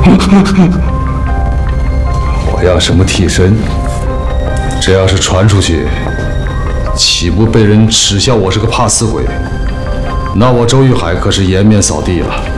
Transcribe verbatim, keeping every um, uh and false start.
我要什么替身？这要是传出去，岂不被人耻笑我是个怕死鬼？那我周玉海可是颜面扫地了。